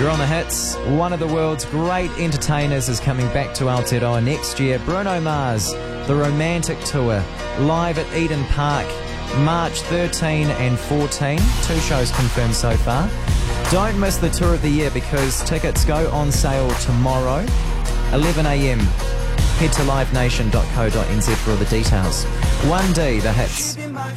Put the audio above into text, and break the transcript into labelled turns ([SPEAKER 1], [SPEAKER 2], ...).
[SPEAKER 1] You're on the hits. One of the world's great entertainers is coming back to Aotearoa next year. Bruno Mars, the Romantic Tour, live at Eden Park, March 13 and 14. 2 shows confirmed so far. Don't miss the tour of the year because tickets go on sale tomorrow, 11 a.m. Head to livenation.co.nz for all the details. 1D, the hits.